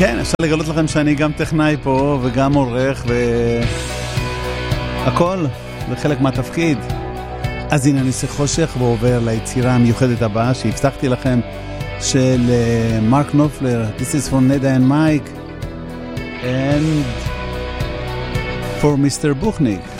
כן, אפשר לגלות לכם שאני גם טכנאי פה וגם עורך והכל, זה חלק מהתפקיד. אז הנה אני עושה חושך ועובר ליצירה המיוחדת הבאה שהבטחתי לכם, של מרק נופלר. This is for Neda and Mike and for Mr. Buchnik.